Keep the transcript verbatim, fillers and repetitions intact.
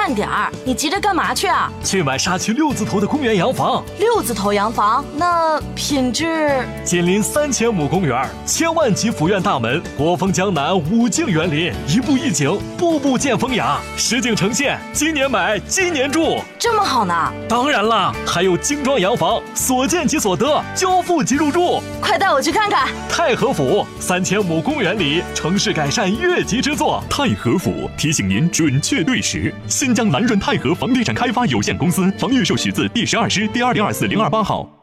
慢点儿，你急着干嘛去啊？ 去买沙区六字头的公园洋房。 六字头洋房，那品质？ 紧邻三千亩公园，千万级府院大门，国风江南五境园林，一步一景，步步见风雅，实景呈现。今年买，今年住， 这么好呢？ 当然啦，还有精装洋房，所见即所得，交付即入住。 快带我去看看。 太和府三千亩公园里，城市改善越级之作。 太和府提醒您准确对时。新疆南润太和房地产开发有限公司房预售许字第十二师第二零二四零二八号。